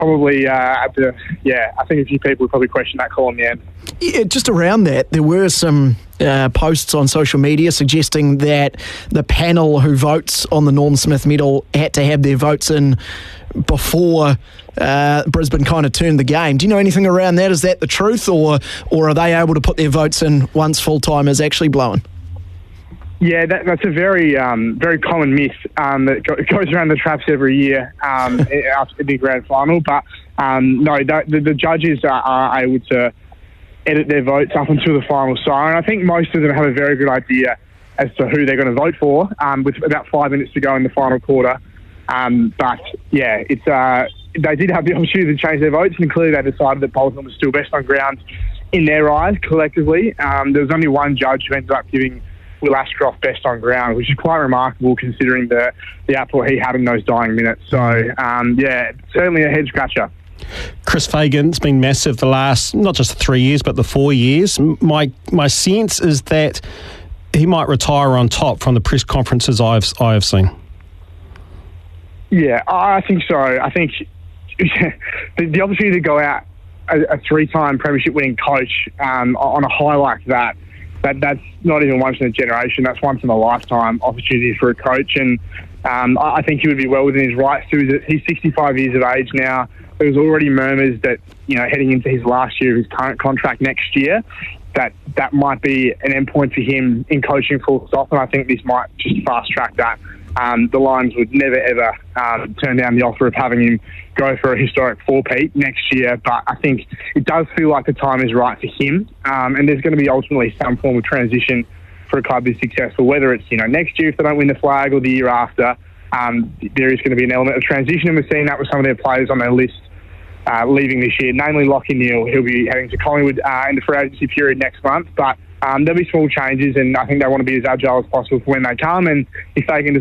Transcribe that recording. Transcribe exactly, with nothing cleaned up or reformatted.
probably uh, have to, yeah, I think a few people would probably question that call in the end. Yeah, just around that, there were some uh, posts on social media suggesting that the panel who votes on the Norm Smith medal had to have their votes in before uh, Brisbane kind of turned the game. Do you know anything around that? Is that the truth, or or are they able to put their votes in once full-time is actually blowing? Yeah, that, that's a very um, very common myth um, that go, goes around the traps every year um, after the grand final. But um, no, the, the judges are, are able to edit their votes up until the final siren. I think most of them have a very good idea as to who they're going to vote for um, with about five minutes to go in the final quarter. Um, but, yeah, it's uh, they did have the opportunity to change their votes, and clearly they decided that Bolton was still best on ground in their eyes collectively. Um, there was only one judge who ended up giving Will Ashcroft best on ground, which is quite remarkable considering the, the output he had in those dying minutes. So, um, yeah, certainly a head-scratcher. Chris Fagan's been massive the last, not just the three years, but the four years. My my sense is that he might retire on top from the press conferences I've I have seen. Yeah, I think so. I think the, the opportunity to go out a, a three-time premiership winning coach um, on a high like that, that that's not even once in a generation. That's once in a lifetime opportunity for a coach. And um, I, I think he would be well within his rights to. He's sixty-five years of age now. There was already murmurs that, you know, heading into his last year of his current contract next year, that that might be an endpoint for him in coaching full stop. And I think this might just fast-track that. Um, the Lions would never, ever um, turn down the offer of having him go for a historic four-peat next year. But I think it does feel like the time is right for him. Um, and there's going to be ultimately some form of transition for a club that's successful, whether it's, you know, next year if they don't win the flag or the year after. Um, there is going to be an element of transition, and we're seeing that with some of their players on their list uh, leaving this year, namely Lachie Neale. He'll be heading to Collingwood uh, in the free agency period next month. But um, there'll be small changes, and I think they want to be as agile as possible for when they come. And if they can